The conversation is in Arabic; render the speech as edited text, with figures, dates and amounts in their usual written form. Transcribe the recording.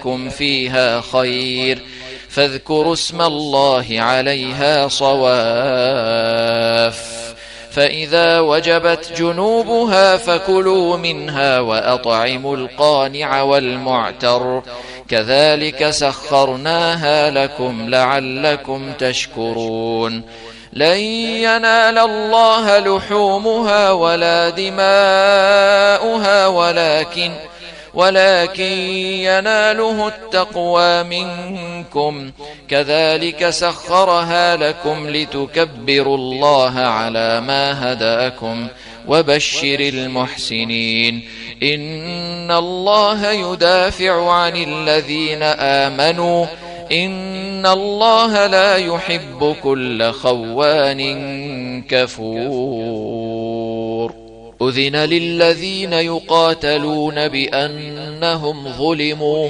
لكم فيها خير فاذكروا اسم الله عليها صواف، فإذا وجبت جنوبها فكلوا منها وأطعموا القانع والمعتر كذلك سخرناها لكم لعلكم تشكرون. لن ينال الله لحومها ولا دماؤها ولكن يناله التقوى منكم كذلك سخرها لكم لتكبروا الله على ما هداكم وبشر المحسنين. إن الله يدافع عن الذين آمنوا إن الله لا يحب كل خوان كفور. أذن للذين يقاتلون بأنهم ظلموا